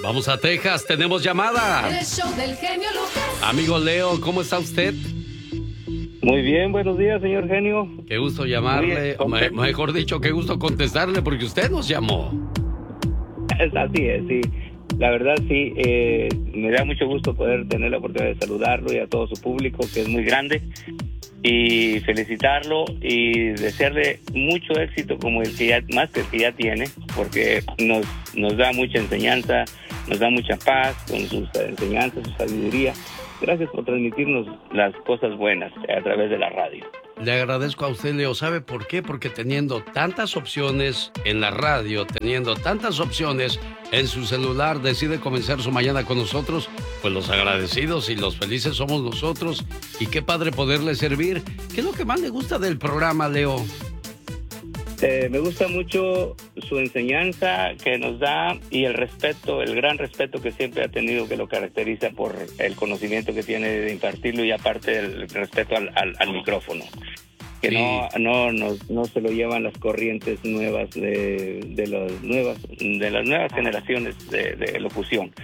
Vamos a Texas, tenemos llamada. El show del genio Lucas. Amigo Leo, ¿cómo está usted? Muy bien, buenos días, señor genio. Qué gusto llamarle, mejor dicho, qué gusto contestarle porque usted nos llamó. Así es, sí. La verdad, sí, me da mucho gusto poder tener la oportunidad de saludarlo y a todo su público, que es muy grande, y felicitarlo y desearle mucho éxito como el que ya, más que el que ya tiene, porque nos da mucha enseñanza, nos da mucha paz con sus enseñanzas, su sabiduría. Gracias por transmitirnos las cosas buenas a través de la radio. Le agradezco a usted, Leo. ¿Sabe por qué? Porque teniendo tantas opciones en la radio, teniendo tantas opciones en su celular, decide comenzar su mañana con nosotros. Pues los agradecidos y los felices somos nosotros. Y qué padre poderle servir. ¿Qué es lo que más le gusta del programa, Leo? Me gusta mucho su enseñanza que nos da y el respeto, el gran respeto que siempre ha tenido, que lo caracteriza por el conocimiento que tiene de impartirlo y aparte el respeto al micrófono. Que sí. no se lo llevan las corrientes nuevas de las nuevas generaciones de locución.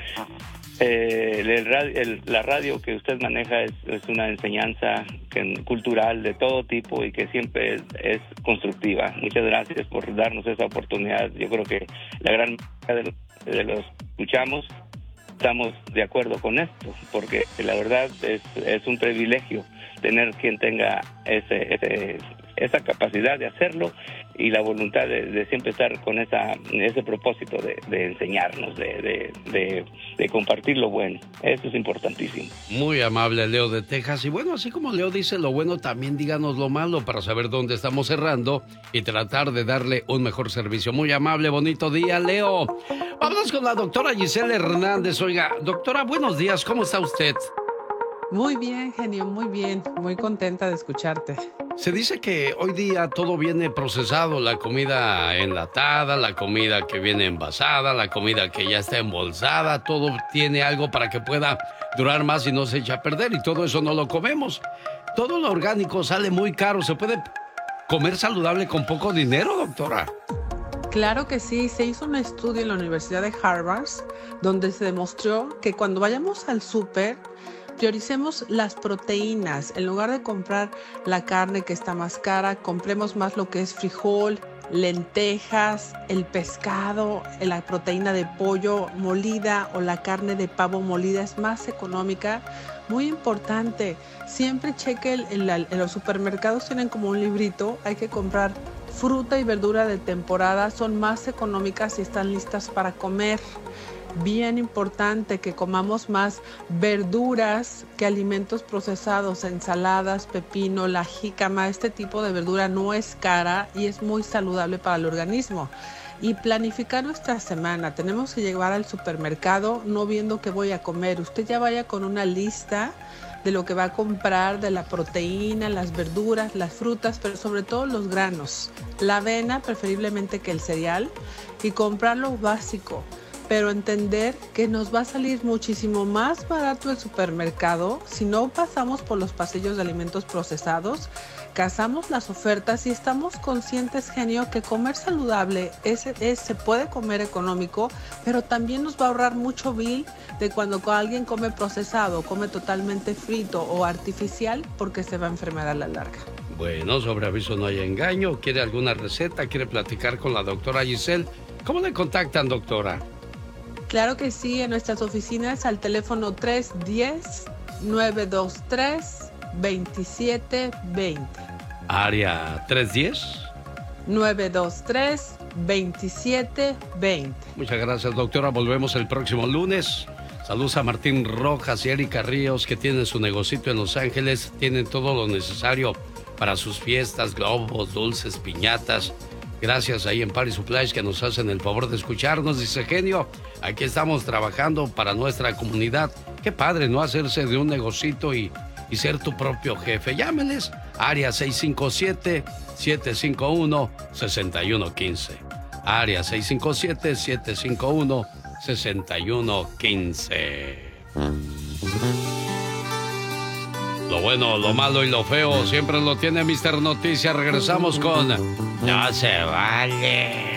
La radio que usted maneja es una enseñanza cultural de todo tipo y que siempre es constructiva. Muchas gracias por darnos esa oportunidad. Yo creo que la gran mayoría de los escuchamos estamos de acuerdo con esto, porque la verdad es un privilegio tener quien tenga esa capacidad de hacerlo y la voluntad de siempre estar con ese propósito de enseñarnos, de compartir lo bueno. Eso es importantísimo. Muy amable, Leo de Texas. Y bueno, así como Leo dice lo bueno, también díganos lo malo para saber dónde estamos cerrando y tratar de darle un mejor servicio. Muy amable, bonito día, Leo. Vámonos con la doctora Giselle Hernández. Oiga, doctora, buenos días, ¿cómo está usted? Muy bien, genio, muy bien. Muy contenta de escucharte. Se dice que hoy día todo viene procesado, la comida enlatada, la comida que viene envasada, la comida que ya está embolsada, todo tiene algo para que pueda durar más y no se echa a perder y todo eso no lo comemos. Todo lo orgánico sale muy caro, ¿se puede comer saludable con poco dinero, doctora? Claro que sí, se hizo un estudio en la Universidad de Harvard donde se demostró que cuando vayamos al súper prioricemos las proteínas. En lugar de comprar la carne que está más cara, compremos más lo que es frijol, lentejas, el pescado, la proteína de pollo molida o la carne de pavo molida es más económica. Muy importante, siempre cheque en los supermercados tienen como un librito, hay que comprar fruta y verdura de temporada, son más económicas y están listas para comer. Bien importante que comamos más verduras que alimentos procesados, ensaladas, pepino, la jícama. Este tipo de verdura no es cara y es muy saludable para el organismo. Y planificar nuestra semana. Tenemos que llegar al supermercado no viendo qué voy a comer. Usted ya vaya con una lista de lo que va a comprar, de la proteína, las verduras, las frutas, pero sobre todo los granos. La avena, preferiblemente que el cereal, y comprar lo básico. Pero entender que nos va a salir muchísimo más barato el supermercado si no pasamos por los pasillos de alimentos procesados, cazamos las ofertas y estamos conscientes, genio, que comer saludable se puede comer económico, pero también nos va a ahorrar mucho bill de cuando alguien come procesado, come totalmente frito o artificial porque se va a enfermar a la larga. Bueno, sobre aviso no hay engaño. ¿Quiere alguna receta? ¿Quiere platicar con la doctora Giselle? ¿Cómo le contactan, doctora? Claro que sí, en nuestras oficinas al teléfono 310-923-2720. Área 310. 923-2720. Muchas gracias, doctora. Volvemos el próximo lunes. Saludos a Martín Rojas y Erika Ríos, que tienen su negocito en Los Ángeles. Tienen todo lo necesario para sus fiestas, globos, dulces, piñatas. Gracias ahí en Party Supplies que nos hacen el favor de escucharnos. Dice genio, aquí estamos trabajando para nuestra comunidad. Qué padre, ¿no? Hacerse de un negocito y ser tu propio jefe. Llámenles, área 657-751-6115. Área 657-751-6115. Lo bueno, lo malo y lo feo siempre lo tiene Mr. Noticias. Regresamos con No se vale.